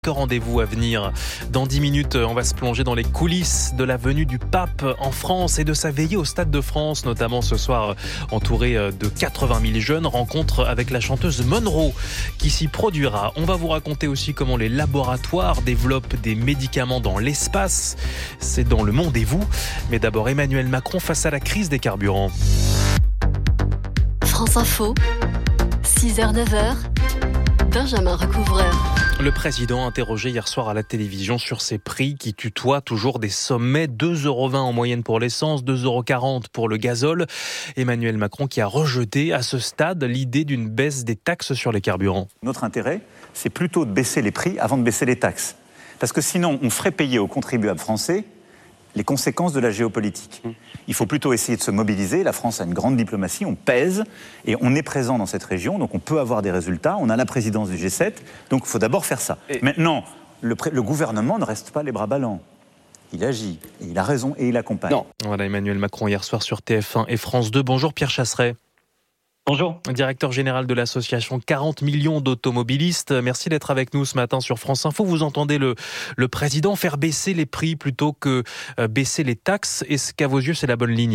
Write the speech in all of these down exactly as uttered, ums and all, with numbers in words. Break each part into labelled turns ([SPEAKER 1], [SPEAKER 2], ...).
[SPEAKER 1] Rendez-vous à venir. Dans dix minutes, on va se plonger dans les coulisses de la venue du pape en France et de sa veillée au Stade de France, notamment ce soir entouré de quatre-vingt mille jeunes. Rencontre avec la chanteuse Monroe qui s'y produira. On va vous raconter aussi comment les laboratoires développent des médicaments dans l'espace. C'est dans Le Monde et vous. Mais d'abord, Emmanuel Macron face à la crise des carburants.
[SPEAKER 2] France Info, six heures neuf heures, Benjamin Recouvreur.
[SPEAKER 1] Le président interrogé hier soir à la télévision sur ces prix qui tutoient toujours des sommets. deux euros vingt en moyenne pour l'essence, deux euros quarante pour le gazole. Emmanuel Macron qui a rejeté à ce stade l'idée d'une baisse des taxes sur les carburants.
[SPEAKER 3] Notre intérêt, c'est plutôt de baisser les prix avant de baisser les taxes. Parce que sinon, on ferait payer aux contribuables français les conséquences de la géopolitique. Il faut plutôt essayer de se mobiliser. La France a une grande diplomatie, on pèse et on est présent dans cette région, donc on peut avoir des résultats. On a la présidence du G sept, donc il faut d'abord faire ça. Et maintenant, le, pré- le gouvernement ne reste pas les bras ballants. Il agit, et il a raison et il accompagne.
[SPEAKER 1] Non. Voilà Emmanuel Macron hier soir sur T F un et France deux. Bonjour Pierre Chasseret.
[SPEAKER 4] Bonjour.
[SPEAKER 1] Directeur général de l'association quarante millions d'automobilistes. Merci d'être avec nous ce matin sur France Info. Vous entendez le, le président faire baisser les prix plutôt que euh, baisser les taxes. Est-ce qu'à vos yeux, c'est la bonne ligne ?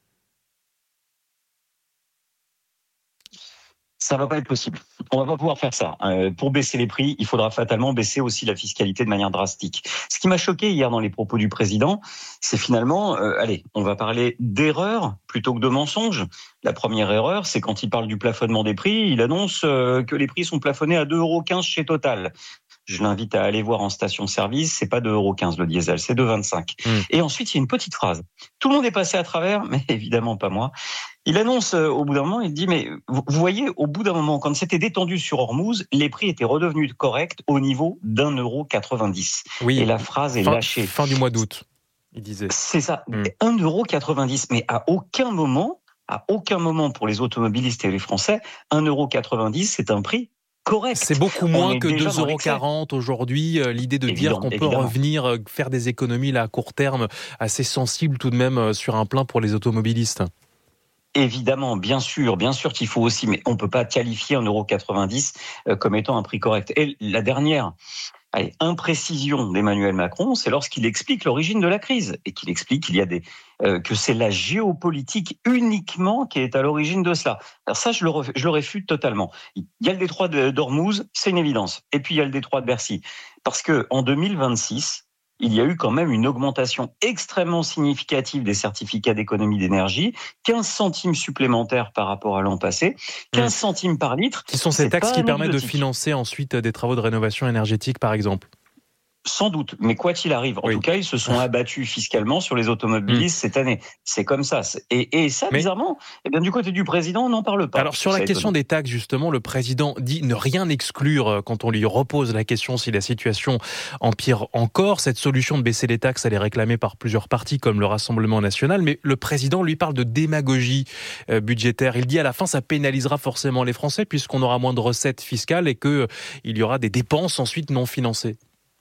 [SPEAKER 4] Ça va pas être possible. On va pas pouvoir faire ça. Euh, pour baisser les prix, il faudra fatalement baisser aussi la fiscalité de manière drastique. Ce qui m'a choqué hier dans les propos du président, c'est finalement, euh, allez, on va parler d'erreur plutôt que de mensonge. La première erreur, c'est quand il parle du plafonnement des prix, il annonce euh, que les prix sont plafonnés à deux euros quinze chez Total. Je l'invite à aller voir en station-service, c'est pas deux euros quinze le diesel, c'est deux euros vingt-cinq. Mmh. Et ensuite, il y a une petite phrase. Tout le monde est passé à travers, mais évidemment pas moi. Il annonce euh, au bout d'un moment, il dit, mais vous, vous voyez, au bout d'un moment, quand c'était détendu sur Ormuz, les prix étaient redevenus corrects au niveau d'un euro quatre-vingt-dix.
[SPEAKER 1] Oui,
[SPEAKER 4] et la phrase est
[SPEAKER 1] fin,
[SPEAKER 4] lâchée.
[SPEAKER 1] Fin du mois d'août, il disait.
[SPEAKER 4] C'est ça,
[SPEAKER 1] mmh.
[SPEAKER 4] un euro quatre-vingt-dix. Mais à aucun moment, à aucun moment pour les automobilistes et les Français, un euro quatre-vingt-dix, c'est un prix correct.
[SPEAKER 1] C'est beaucoup moins que deux euros quarante aujourd'hui. L'idée de évidemment, dire qu'on peut évidemment. revenir faire des économies là, à court terme, assez sensibles tout de même sur un plein pour les automobilistes.
[SPEAKER 4] Évidemment, bien sûr, bien sûr qu'il faut aussi, mais on ne peut pas qualifier un euro quatre-vingt-dix comme étant un prix correct. Et la dernière allez, imprécision d'Emmanuel Macron, c'est lorsqu'il explique l'origine de la crise et qu'il explique qu'il y a des euh, que c'est la géopolitique uniquement qui est à l'origine de cela. Alors ça, je le, ref, je le réfute totalement. Il y a le détroit d'Ormuz, c'est une évidence. Et puis il y a le détroit de Bercy, parce que en deux mille vingt-six. Il y a eu quand même une augmentation extrêmement significative des certificats d'économie d'énergie, quinze centimes supplémentaires par rapport à l'an passé, quinze centimes par litre.
[SPEAKER 1] Qui sont ces taxes qui permettent de financer ensuite des travaux de rénovation énergétique, par exemple ?
[SPEAKER 4] Sans doute, mais quoi qu'il arrive, en
[SPEAKER 1] oui.
[SPEAKER 4] tout cas, ils se sont abattus fiscalement sur les automobilistes mmh. cette année. C'est comme ça. Et, et ça, mais... bizarrement, eh bien, du côté du président, on n'en parle pas.
[SPEAKER 1] Alors, sur la question étonnant. des taxes, justement, le président dit ne rien exclure quand on lui repose la question si la situation empire encore. Cette solution de baisser les taxes, elle est réclamée par plusieurs partis, comme le Rassemblement national. Mais le président, lui, parle de démagogie euh, budgétaire. Il dit à la fin, ça pénalisera forcément les Français, puisqu'on aura moins de recettes fiscales et qu'il euh, y aura des dépenses ensuite non financées.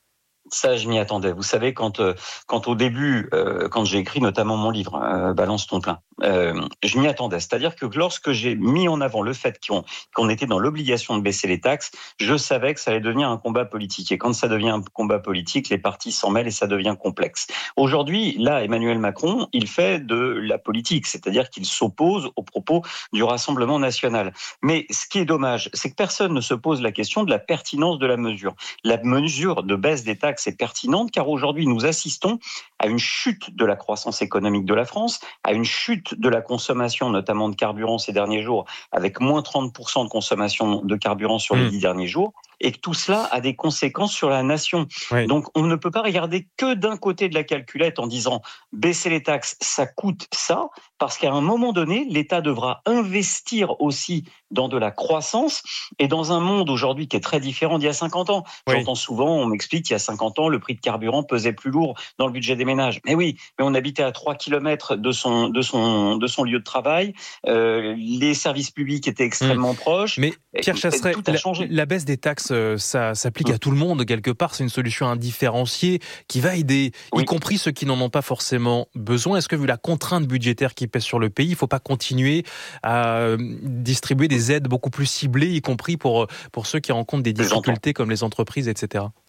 [SPEAKER 4] Ça, je m'y attendais. Vous savez, quand, euh, quand au début, euh, quand j'ai écrit notamment mon livre, euh, Balance ton plein, euh, je m'y attendais. C'est-à-dire que lorsque j'ai mis en avant le fait qu'on, qu'on était dans l'obligation de baisser les taxes, je savais que ça allait devenir un combat politique. Et quand ça devient un combat politique, les partis s'en mêlent et ça devient complexe. Aujourd'hui, là, Emmanuel Macron, il fait de la politique, c'est-à-dire qu'il s'oppose aux propos du Rassemblement national. Mais ce qui est dommage, c'est que personne ne se pose la question de la pertinence de la mesure. La mesure de baisse des taxes est pertinente car aujourd'hui nous assistons à une chute de la croissance économique de la France, à une chute de la consommation notamment de carburant ces derniers jours avec moins trente pour cent de consommation de carburant sur les dix mmh. derniers jours et que tout cela a des conséquences sur la nation. Oui. Donc on ne peut pas regarder que d'un côté de la calculette en disant baisser les taxes ça coûte ça parce qu'à un moment donné l'État devra investir aussi dans de la croissance et dans un monde aujourd'hui qui est très différent d'il y a cinquante ans. Oui. J'entends souvent, on m'explique qu'il y a cinquante ans, le prix de carburant pesait plus lourd dans le budget des ménages. Mais oui, mais on habitait à trois kilomètres de son, de son, de son lieu de travail, euh, les services publics étaient extrêmement mmh. proches.
[SPEAKER 1] Mais Pierre Chasseret,
[SPEAKER 4] tout a changé.
[SPEAKER 1] La, la baisse des taxes, ça s'applique mmh. à tout le monde quelque part, c'est une solution indifférenciée qui va aider, oui. y compris ceux qui n'en ont pas forcément besoin. Est-ce que vu la contrainte budgétaire qui pèse sur le pays, il ne faut pas continuer à distribuer des aides beaucoup plus ciblées, y compris pour, pour ceux qui rencontrent des difficultés comme les entreprises, et cetera.